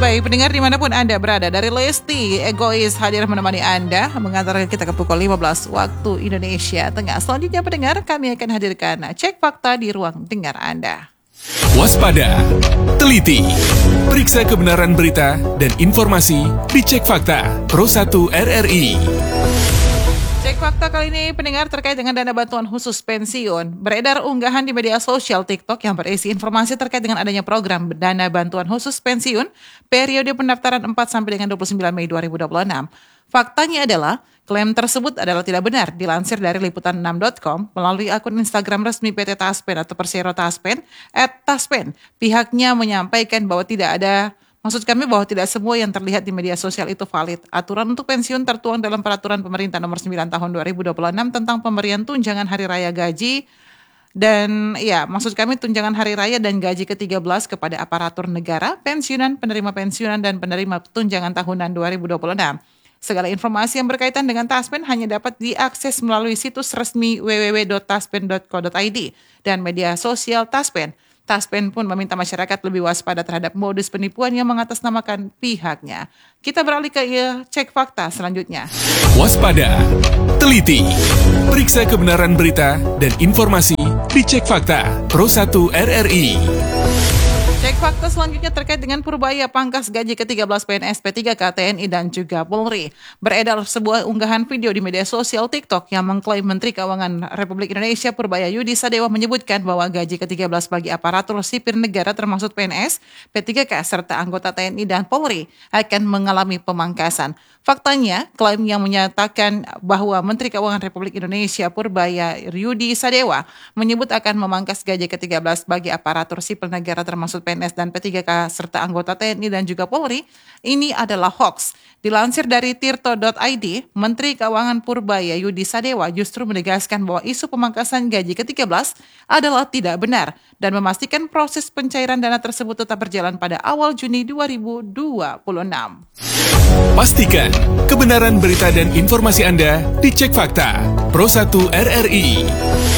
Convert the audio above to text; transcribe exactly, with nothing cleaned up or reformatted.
Baik, pendengar dimanapun Anda berada, dari Lesti Egois hadir menemani Anda, mengantarkan kita ke pukul lima belas waktu Indonesia Tengah. Selanjutnya pendengar, kami akan hadirkan Cek Fakta di ruang dengar Anda. Waspada, teliti, periksa kebenaran berita dan informasi di Cek Fakta Pro satu R R I. Cek Fakta kali ini pendengar terkait dengan dana bantuan khusus pensiun. Beredar unggahan di media sosial TikTok yang berisi informasi terkait dengan adanya program dana bantuan khusus pensiun periode pendaftaran empat sampai dengan dua puluh sembilan Mei dua ribu dua puluh enam. Faktanya adalah klaim tersebut adalah tidak benar. Dilansir dari liputan enam titik com melalui akun Instagram resmi P T Taspen atau Persero Taspen at Taspen. Pihaknya menyampaikan bahwa tidak ada Maksud kami bahwa tidak semua yang terlihat di media sosial itu valid. Aturan untuk pensiun tertuang dalam Peraturan Pemerintah Nomor sembilan Tahun dua ribu dua puluh enam tentang pemberian tunjangan hari raya gaji dan ya, maksud kami tunjangan hari raya dan gaji ke tiga belas kepada aparatur negara, pensiunan, penerima pensiunan dan penerima tunjangan tahunan dua ribu dua puluh enam. Segala informasi yang berkaitan dengan Taspen hanya dapat diakses melalui situs resmi w w w dot taspen dot co dot i d dan media sosial Taspen. Taspen pun meminta masyarakat lebih waspada terhadap modus penipuan yang mengatasnamakan pihaknya. Kita beralih ke ya, Cek Fakta selanjutnya. Waspada, teliti, periksa kebenaran berita dan informasi di Cek Fakta Pro satu R R I. Cek Fakta selanjutnya terkait dengan Purbaya pangkas gaji ke tiga belas P N S, P tiga K, T N I, dan juga Polri. Beredar sebuah unggahan video di media sosial TikTok yang mengklaim Menteri Keuangan Republik Indonesia Purbaya Yudi Sadewa menyebutkan bahwa gaji ke tiga belas bagi aparatur sipil negara termasuk P N S, P tiga K, serta anggota T N I dan Polri akan mengalami pemangkasan. Faktanya, klaim yang menyatakan bahwa Menteri Keuangan Republik Indonesia Purbaya Yudi Sadewa menyebut akan memangkas gaji ke tiga belas bagi aparatur sipil negara termasuk P N S dan P tiga K serta anggota T N I dan juga Polri, ini adalah hoax. Dilansir dari tirto dot i d, Menteri Keuangan Purbaya Yudi Sadewa justru menegaskan bahwa isu pemangkasan gaji ke tiga belas adalah tidak benar dan memastikan proses pencairan dana tersebut tetap berjalan pada awal Juni dua ribu dua puluh enam. Pastikan kebenaran berita dan informasi Anda di Cek Fakta Pro satu R R I.